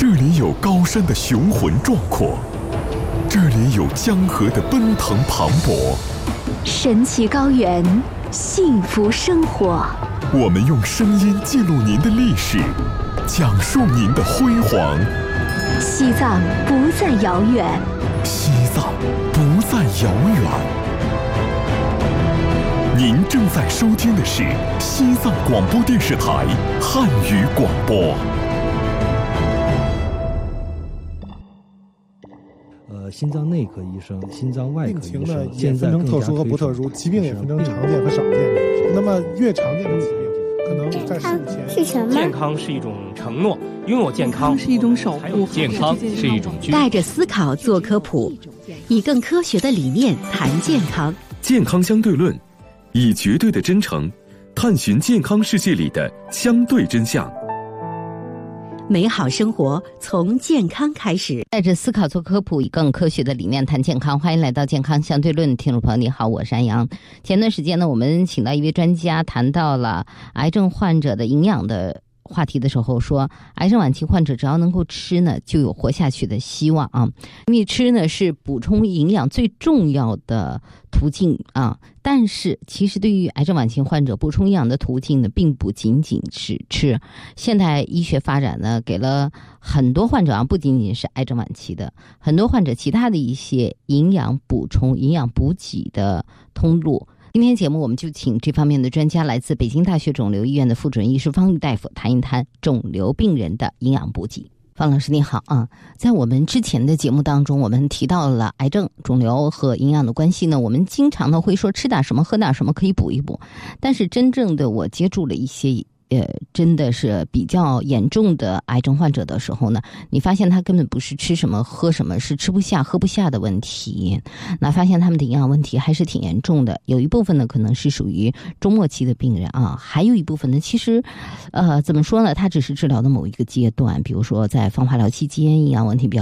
这里有高山的雄浑壮阔，这里有江河的奔腾磅礴， 神奇高原，幸福生活。 我们用声音记录您的历史，讲述您的辉煌。 西藏不再遥远， 西藏不再遥远。您正在收听的是西藏广播电视台汉语广播。 心脏内科医生、心脏外科医生， 病情呢也分成特殊和不特殊，疾病也分成常见和少见。那么越常见的疾病，可能在15前是什么？ 健康是一种承诺，拥有健康是一种守护， 健康是一种带着思考做科普，以更科学的理念谈健康。 健康相对论，以绝对的真诚探寻健康世界里的相对真相。 美好生活从健康开始， 带着思考做科普，以更科学的理念谈健康。欢迎来到健康相对论，听众朋友你好，我是安阳。前段时间呢，我们请到一位专家谈到了癌症患者的营养的话题的时候，说癌症晚期患者只要能够吃呢，就有活下去的希望啊。因为吃呢是补充营养最重要的途径啊。但是其实对于癌症晚期患者，补充营养的途径呢，并不仅仅是吃。现代医学发展呢，给了很多患者啊，不仅仅是癌症晚期的，很多患者其他的一些营养补充、营养补给的通路。今天节目我们就请这方面的专家，来自北京大学肿瘤医院的副主任医师方玉大夫谈一谈肿瘤病人的营养补给。方老师你好啊，在我们之前的节目当中，我们提到了癌症、肿瘤和营养的关系呢。我们经常呢会说吃点什么喝点什么可以补一补，但是真正的我接触了一些真的是比较严重的癌症患者的时候呢，你发现他根本不是吃什么喝什么，是吃不下喝不下的问题。那发现他们的营养问题还是挺严重的，有一部分呢可能是属于中末期的病人啊，还有一部分呢其实怎么说呢，他只是治疗的某一个阶段，比如说在放化疗期间营养问题比较